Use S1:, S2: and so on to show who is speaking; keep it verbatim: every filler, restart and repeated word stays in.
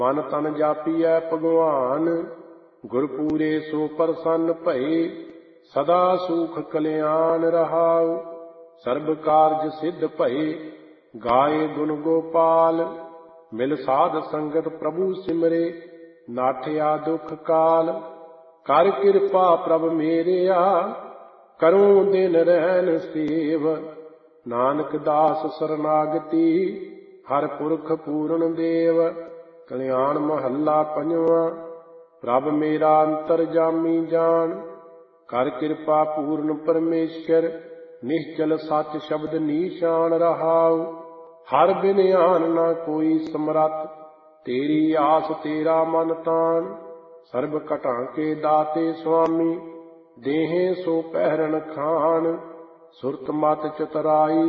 S1: ਮਨ ਤਨ ਜਾਪੀਐ ਭਗਵਾਨ, ਗੁਰਪੂਰੇ ਸੋ ਪ੍ਰਸੰਨ ਭਏ। ਸਦਾ ਸੁਖ ਕਲਿਆਣ ਰਹਾਉ, ਸਰਬ ਕਾਰਜ ਸਿੱਧ ਭਏ। ਗਾਏ ਗੁਣ ਗੋਪਾਲ, ਮਿਲ ਸਾਧ ਸੰਗਤ ਪ੍ਰਭੂ ਸਿਮਰੇ। ਨਾਠਿਆ ਦੁਖ ਕਾਲ, ਕਰ ਕਿਰਪਾ ਪ੍ਰਭ ਮੇਰਿਆ। ਕਰੂੰ ਦਿਨ ਰਹਿਣ ਸੇਵ, ਨਾਨਕ ਦਾਸ ਸਰਨਾਗਤੀ। ਹਰ ਪੁਰਖ ਪੂਰਨ ਦੇਵ, ਕਲਿਆਣ ਮਹੱਲਾ ਪੰਜਵਾਂ। ਪ੍ਰਭ ਮੇਰਾ ਅੰਤਰਜਾਮੀ ਜਾਣ, ਕਰ ਕਿਰਪਾ ਪੂਰਨ ਪਰਮੇਸ਼ਰ। ਨਿਸ਼ਚਲ ਸੱਚ ਸ਼ਬਦ ਨੀਸ਼ਾਨ ਰਹਾਉ, ਹਰ ਬਿਨ ਆਨ ਨਾ ਕੋਈ ਸਮਰੱਥ। ਤੇਰੀ ਆਸ ਤੇਰਾ ਮਨ ਤਾਣ, ਸਰਬ ਘਟਾਂ ਕੇ ਦਾਤੇ ਸੁਆਮੀ। ਦੇਹੇ ਸੋ ਪਹਿਰਨ ਖਾਨ, ਸੁਰਤ ਮਤ ਚਤੁਰਾਈ